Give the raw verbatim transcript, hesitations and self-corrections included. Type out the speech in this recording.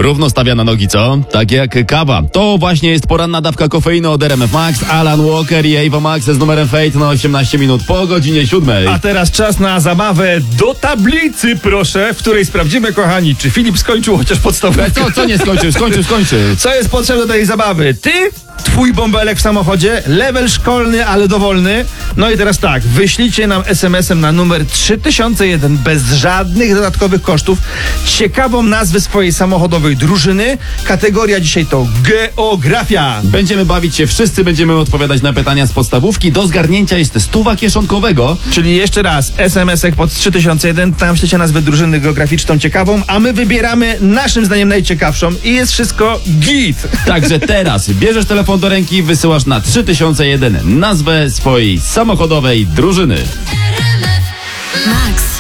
Równo stawia na nogi, co? Tak jak kawa. To właśnie jest poranna dawka kofeiny od R M F Max, Alan Walker i Ava Max z numerem Fate na osiemnaście minut po godzinie siódmej. A teraz czas na zabawę do tablicy, proszę, w której sprawdzimy, kochani, czy Filip skończył chociaż podstawówkę. Co, co nie skończył? Skończył, skończył. Co jest potrzebne do tej zabawy? Ty, twój bąbelek w samochodzie, level szkolny, ale dowolny. No i teraz tak, wyślijcie nam es em esem na numer trzy tysiące jeden bez żadnych dodatkowych kosztów ciekawą nazwę swojej samochodowej drużyny. Kategoria dzisiaj to geografia. Będziemy bawić się wszyscy, będziemy odpowiadać na pytania z podstawówki. Do zgarnięcia jest stuwa kieszonkowego. Czyli jeszcze raz, es em esek pod trzy tysiące jeden, tam ślecie nazwę drużyny geograficzną ciekawą, a my wybieramy naszym zdaniem najciekawszą i jest wszystko git. Także teraz bierzesz telefon do ręki, wysyłasz na trzy tysiące jeden nazwę swojej samochodowej drużyny. Max.